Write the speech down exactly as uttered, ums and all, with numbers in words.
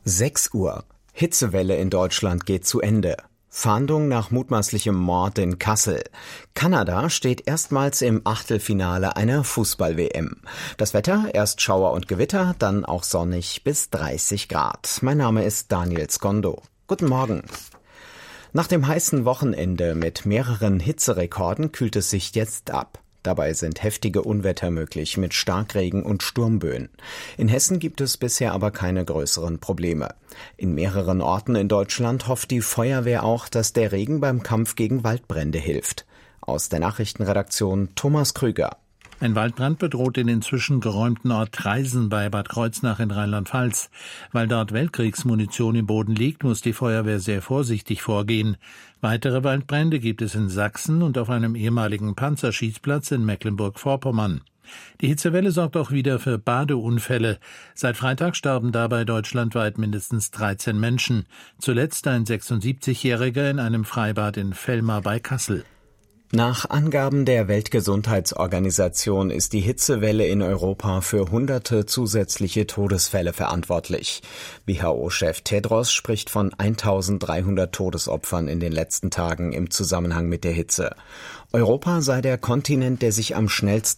sechs Uhr. Hitzewelle in Deutschland geht zu Ende. Fahndung nach mutmaßlichem Mord in Kassel. Kanada steht erstmals im Achtelfinale einer Fußball-W M. Das Wetter, erst Schauer und Gewitter, dann auch sonnig bis dreißig Grad. Mein Name ist Daniel Skondo. Guten Morgen. Nach dem heißen Wochenende mit mehreren Hitzerekorden kühlt es sich jetzt ab. Dabei sind heftige Unwetter möglich mit Starkregen und Sturmböen. In Hessen gibt es bisher aber keine größeren Probleme. In mehreren Orten in Deutschland hofft die Feuerwehr auch, dass der Regen beim Kampf gegen Waldbrände hilft. Aus der Nachrichtenredaktion Thomas Krüger. Ein Waldbrand bedroht den inzwischen geräumten Ort Traisen bei Bad Kreuznach in Rheinland-Pfalz. Weil dort Weltkriegsmunition im Boden liegt, muss die Feuerwehr sehr vorsichtig vorgehen. Weitere Waldbrände gibt es in Sachsen und auf einem ehemaligen Panzerschießplatz in Mecklenburg-Vorpommern. Die Hitzewelle sorgt auch wieder für Badeunfälle. Seit Freitag starben dabei deutschlandweit mindestens dreizehn Menschen. Zuletzt ein sechsundsiebzigjähriger in einem Freibad in Vellmar bei Kassel. Nach Angaben der Weltgesundheitsorganisation ist die Hitzewelle in Europa für hunderte zusätzliche Todesfälle verantwortlich. W H O-Chef Tedros spricht von eintausenddreihundert Todesopfern in den letzten Tagen im Zusammenhang mit der Hitze. Europa sei der Kontinent, der sich am schnellsten